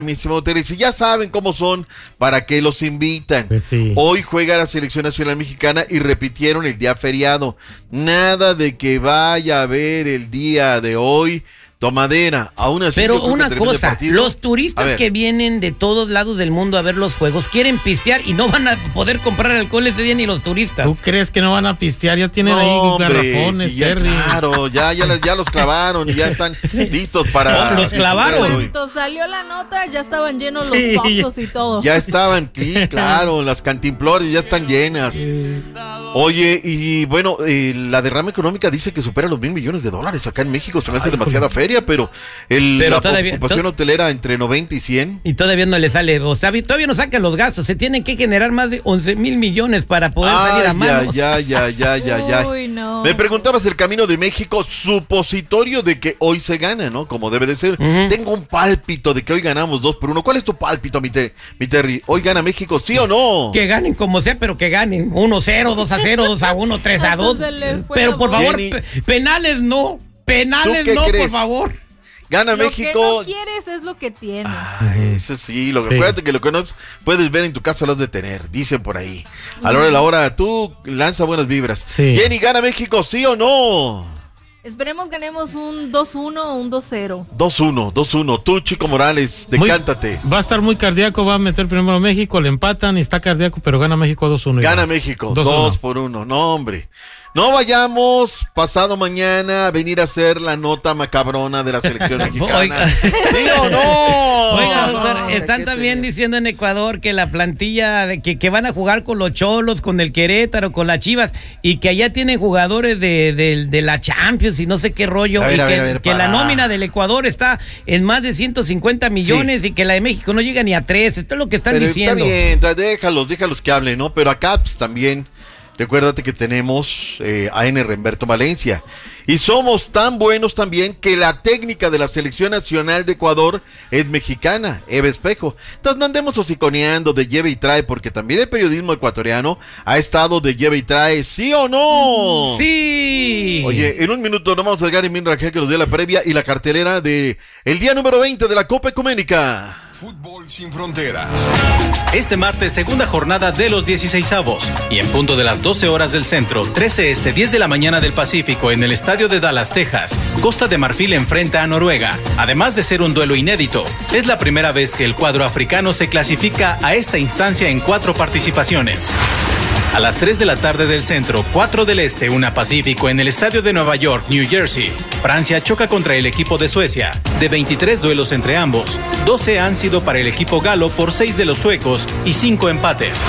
Mi estimado Terry, si ya saben cómo son, ¿para qué los invitan? Pues sí. Hoy juega la Selección Nacional Mexicana y repitieron el día feriado. Nada de que vaya a haber el día de hoy tomadera. Aún así, pero una cosa, los turistas que vienen de todos lados del mundo a ver los juegos quieren pistear y no van a poder comprar alcohol ese día ni los turistas. ¿Tú crees que no van a pistear? Ya tienen ahí garrafones, Terry. Claro, ya los clavaron y ya están listos para... los clavaron. Cuando salió la nota ya estaban llenos los fotos y todo. Ya estaban, sí, claro, las cantimplores ya están llenas. Oye, y bueno, la derrama económica dice que supera los $1,000 millones acá en México. Se me hace demasiada feria, pero la ocupación hotelera entre 90 y 100. Y todavía no le sale, o sea, todavía no sacan los gastos. Se tienen que generar más de 11,000 millones para poder salir a mano. Ya. Uy, no. Me preguntabas el camino de México, supositorio de que hoy se gana, ¿no? Como debe de ser. Tengo un pálpito de que hoy ganamos 2-1. ¿Cuál es tu pálpito, mi Terry? ¿Hoy gana México, sí o no? Que ganen como sea, pero que ganen 1-0, 2-0, 2-1, 3-2. Pero por favor, penales no. Penales no, crees? Por favor. Gana lo México. Lo que no quieres es lo que tienes. Eso sí, acuérdate que lo que no puedes ver en tu casa lo has de tener, dicen por ahí. A la hora de la hora, tú lanza buenas vibras. Sí. Jenny, ¿gana México, sí o no? Esperemos ganemos un 2-1 o un 2-0. 2-1. Tú, Chico Morales, decántate. Va a estar muy cardíaco, va a meter primero México, le empatan y está cardíaco, pero gana México 2-1. Gana México, 2-1. No, hombre. No vayamos pasado mañana a venir a hacer la nota macabrona de la selección mexicana. ¿Sí o no? Oiga, doctor, están también diciendo en Ecuador que la plantilla de que van a jugar con los Cholos, con el Querétaro, con las Chivas, y que allá tienen jugadores de la Champions y no sé qué rollo, que la nómina del Ecuador está en más de 150 millones y que la de México no llega ni a 3. Esto es lo que están diciendo. Está bien, déjalos que hablen, ¿no? Pero acá pues, también... Recuérdate que tenemos a Ener Humberto Valencia y somos tan buenos también que la técnica de la Selección Nacional de Ecuador es mexicana, Eva Espejo. Entonces no andemos hociconeando de lleve y trae, porque también el periodismo ecuatoriano ha estado de lleve y trae, ¿sí o no? Sí. Oye, en un minuto nos vamos a llegar a Min Rangel que nos dé la previa y la cartelera de el día número 20 de la Copa Ecuménica. Fútbol sin fronteras. Este martes, segunda jornada de los 16avos. Y en punto de las 12 horas del centro, 13 este, 10 de la mañana del Pacífico, en el estadio de Dallas, Texas, Costa de Marfil enfrenta a Noruega. Además de ser un duelo inédito, es la primera vez que el cuadro africano se clasifica a esta instancia en 4 participaciones. A las 3 de la tarde del centro, 4 del este, 1 Pacífico, en el estadio de Nueva York, New Jersey. Francia choca contra el equipo de Suecia. De 23 duelos entre ambos, 12 han sido para el equipo galo por 6 de los suecos y 5 empates.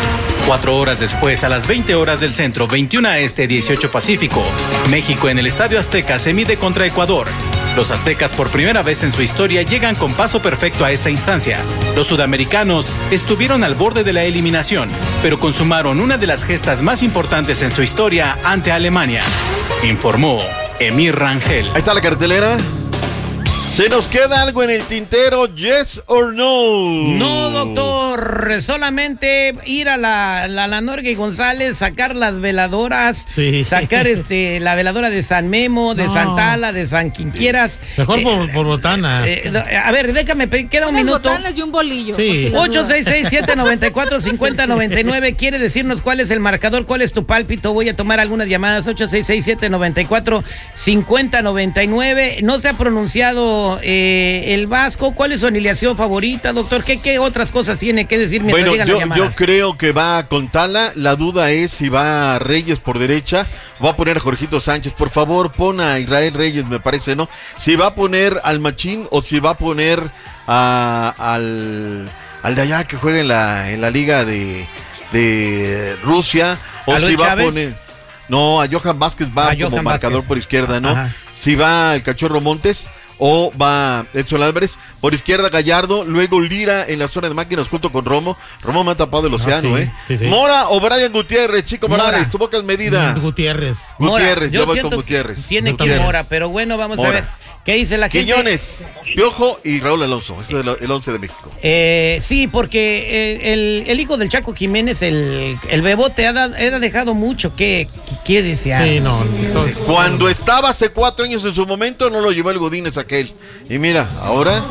4 horas después, a las 20 horas del centro, 21 este, 18 Pacífico, México en el Estadio Azteca se mide contra Ecuador. Los aztecas por primera vez en su historia llegan con paso perfecto a esta instancia. Los sudamericanos estuvieron al borde de la eliminación, pero consumaron una de las gestas más importantes en su historia ante Alemania. Informó Emir Rangel. Ahí está la cartelera. ¿Se nos queda algo en el tintero? ¿Yes or no? No, doctor. Solamente ir a la Norga y González, sacar las veladoras, sacar la veladora de San Memo, de Santala, de San Quinquieras. Mejor por botana. A ver, déjame, queda un minuto. Botanas y un bolillo. Sí. 866-794-5099. ¿Quiere decirnos cuál es el marcador? ¿Cuál es tu pálpito? Voy a tomar algunas llamadas. 866-794-5099. No se ha pronunciado el vasco. ¿Cuál es su alineación favorita, doctor? ¿Qué otras cosas tiene que decir mientras llegan las llamadas? Yo creo que va con Tala. La duda es si va Reyes por derecha. Va a poner a Jorgito Sánchez. Por favor, pon a Israel Reyes, me parece, ¿no? Si va a poner al Machín o si va a poner al de allá que juega en la liga de Rusia. O si va a poner... No, a Johan Vázquez va como marcador por izquierda, ¿no? Ajá. Si va el Cachorro Montes o va Edson Álvarez, por izquierda Gallardo, luego Lira en la zona de máquinas junto con Romo. Romo me ha tapado el océano, sí. Mora o Brian Gutiérrez, Chico Morales, tu boca es medida. Gutiérrez, yo voy con Gutiérrez. Tiene que Mora, pero bueno, vamos a ver. ¿Qué dice la gente? Quiñones, Piojo y Raúl Alonso. Ese es el 11 de México. Sí, porque el hijo del Chaco Jiménez, el Bebote, ha dejado mucho que desear. Sí, no. Cuando estaba hace 4 años en su momento, no lo llevó el Godínez aquel. Y mira, ahora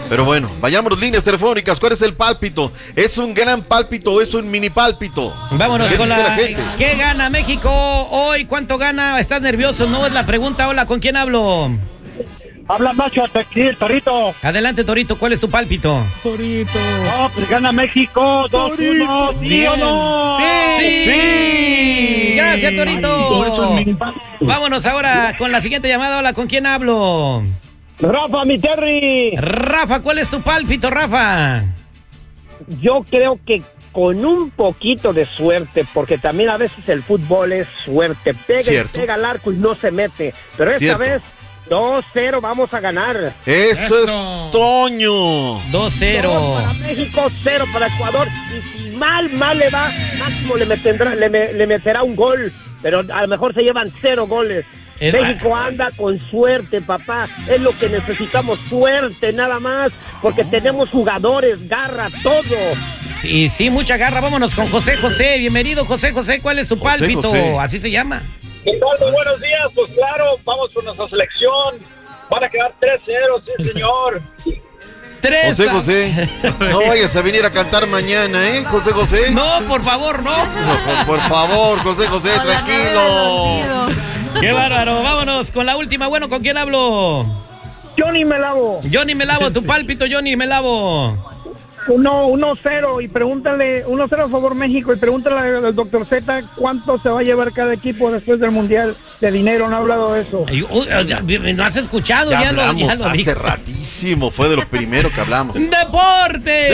Pero bueno, vayámonos líneas telefónicas. ¿Cuál es el pálpito? ¿Es un gran pálpito o es un mini pálpito? Vámonos con la gente. ¿Qué gana México hoy? ¿Cuánto gana? ¿Estás nervioso? No es la pregunta. Hola, ¿con quién hablo? Habla Nacho hasta aquí, el Torito. Adelante, Torito, ¿cuál es tu pálpito? Torito. No, pues gana México, 2-1. ¿Sí o no? Sí. Gracias, Torito. Ay, vámonos ahora con la siguiente llamada. Hola, ¿con quién hablo? Rafa, mi Terry. Rafa, ¿cuál es tu pálpito, Rafa? Yo creo que con un poquito de suerte, porque también a veces el fútbol es suerte. Pega y pega al arco y no se mete. Pero esta vez 2-0 vamos a ganar. Eso es Toño. 2-0. 2 para México, 0 para Ecuador. Y si mal le va, máximo le meterá un gol. Pero a lo mejor se llevan 0 goles. México anda con suerte, papá. Es lo que necesitamos, suerte nada más. Porque tenemos jugadores, garra, todo. Sí, mucha garra. Vámonos con José. Bienvenido, José. ¿Cuál es tu pálpito? José. Así se llama. ¿Qué tal? Muy buenos días. Pues claro, vamos con nuestra selección. Van a quedar 3-0, sí, señor. 3. José, no vayas a venir a cantar mañana, ¿eh, José? No, por favor, no. Por favor, José, tranquilo. Qué bárbaro. Vámonos con la última. Bueno, ¿con quién hablo? Johnny Melavo, tu pálpito, Johnny Melavo. 1-0 y pregúntale, 1-0 a favor México y pregúntale al doctor Z cuánto se va a llevar cada equipo después del Mundial de dinero, no ha hablado de eso. ¿No has escuchado? Ya lo hace dijo. ratísimo, fue de lo primero que hablamos. ¡Deportes!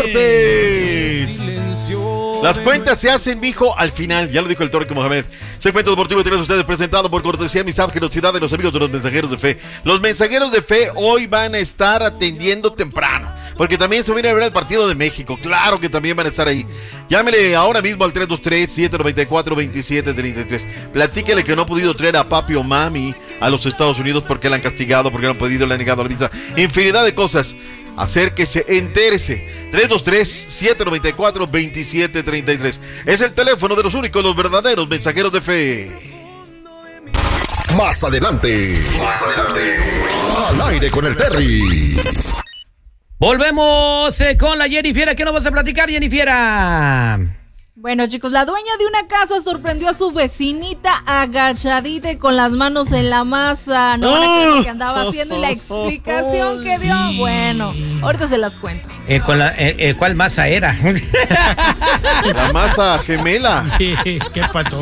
Las cuentas se hacen, mijo, al final, ya lo dijo el Torque Mohamed. Segmento deportivo de ustedes presentado por cortesía, amistad, generosidad de los amigos de los mensajeros de fe. Los mensajeros de fe hoy van a estar atendiendo temprano, porque también se viene a ver el partido de México. Claro que también van a estar ahí. Llámele ahora mismo al 323-794-2733. Platíquele que no ha podido traer a papi o mami a los Estados Unidos porque la han castigado, porque no han podido, le han negado la visa. Infinidad de cosas. Acérquese, entérese. 323-794-2733. Es el teléfono de los únicos, los verdaderos mensajeros de fe. Más adelante. Al aire con el Terry. Volvemos con la Jennifiera. ¿Qué nos vas a platicar, Jennifiera? Bueno, chicos, la dueña de una casa sorprendió a su vecinita agachadita y con las manos en la masa. No van a creer lo que andaba haciendo y la explicación que dio. Bueno, ahorita se las cuento. ¿Cuál masa era? La masa gemela. ¿Qué pasó?